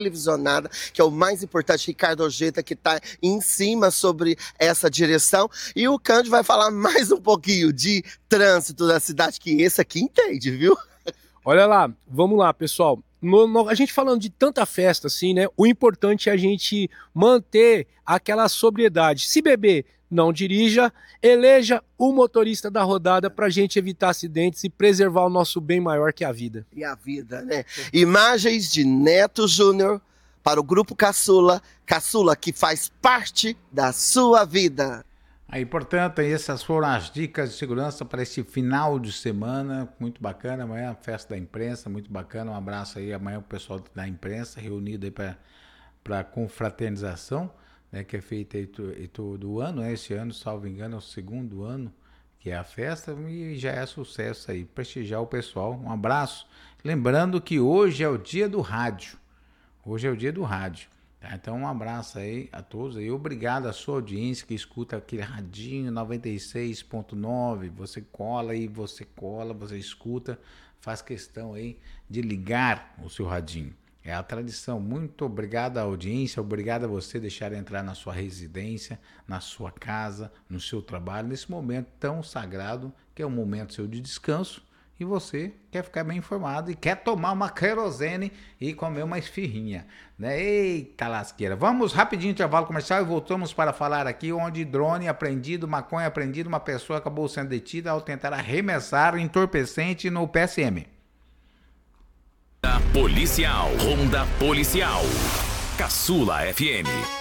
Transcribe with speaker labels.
Speaker 1: televisionada, que é o mais importante, Ricardo Ojeda, que está em cima sobre essa direção. E o Cândido vai falar mais um pouquinho de trânsito da cidade, que esse aqui entende, viu?
Speaker 2: Olha lá, vamos lá, pessoal. A gente falando de tanta festa assim, né? O importante é a gente manter aquela sobriedade. Se beber, não dirija, eleja o motorista da rodada para a gente evitar acidentes e preservar o nosso bem maior que a vida.
Speaker 1: E a vida, né? Imagens de Neto Júnior para o Grupo Caçula, Caçula que faz parte da sua vida.
Speaker 3: Aí, portanto, essas foram as dicas de segurança para esse final de semana, muito bacana. Amanhã a festa da imprensa, muito bacana. Um abraço aí amanhã o pessoal da imprensa reunido aí para confraternização, né, que é feita aí todo ano, né? Esse ano, salvo engano, é o segundo ano que é a festa e já é sucesso aí, prestigiar o pessoal. Um abraço. Lembrando que hoje é o dia do rádio. Hoje é o dia do rádio. Tá? Então um abraço aí a todos aí. Obrigado à sua audiência que escuta aquele radinho 96.9. Você cola aí, você escuta, faz questão aí de ligar o seu radinho. É a tradição. Muito obrigado à audiência, obrigado a você deixar entrar na sua residência, na sua casa, no seu trabalho, nesse momento tão sagrado, que é um momento seu de descanso, e você quer ficar bem informado e quer tomar uma querosene e comer uma esfirrinha, né? Eita lasqueira. Vamos rapidinho intervalo comercial e voltamos para falar aqui onde drone apreendido, maconha apreendido, uma pessoa acabou sendo detida ao tentar arremessar entorpecente no PSM.
Speaker 4: Policial, Ronda Policial, Caçula FM.